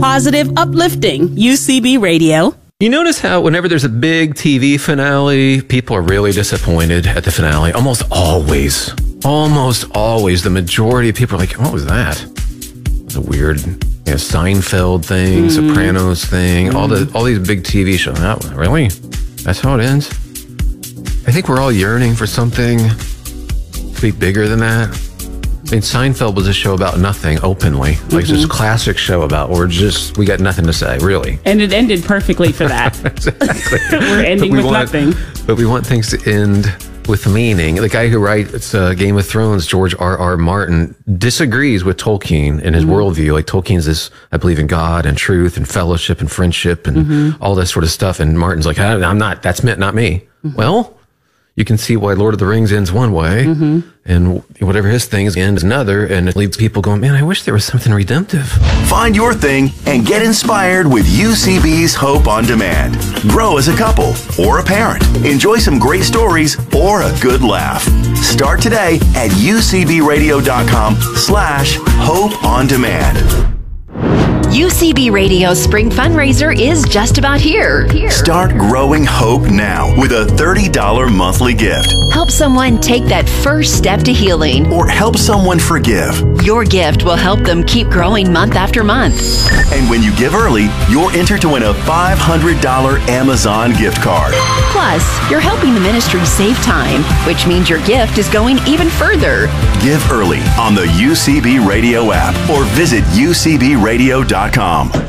positive, uplifting UCB Radio. You notice how whenever there's a big TV finale, people are really disappointed at the finale? Almost always, the majority of people are like, what was that? It was a weird Seinfeld thing, Sopranos thing, all these big TV shows. Oh, really? That's how it ends? I think we're all yearning for something to be bigger than that. I mean, Seinfeld was a show about nothing openly. Like, it's just a classic show about, we got nothing to say, really. And it ended perfectly for that. Exactly. We're ending with nothing. But we want things to end with meaning. The guy who writes Game of Thrones, George R.R. Martin, disagrees with Tolkien in his worldview. Like, Tolkien's this, I believe in God and truth and fellowship and friendship and all that sort of stuff. And Martin's like, I'm not, that's meant, not me. Well, you can see why Lord of the Rings ends one way and whatever his thing ends another, and it leaves people going, man, I wish there was something redemptive. Find your thing and get inspired with UCB's Hope on Demand. Grow as a couple or a parent. Enjoy some great stories or a good laugh. Start today at ucbradio.com/hope on demand. UCB Radio's spring fundraiser is just about here. Start growing hope now with a $30 monthly gift. Help someone take that first step to healing. Or help someone forgive. Your gift will help them keep growing month after month. And when you give early, you're entered to win a $500 Amazon gift card. Plus, you're helping the ministry save time, which means your gift is going even further. Give early on the UCB Radio app or visit ucbradio.com.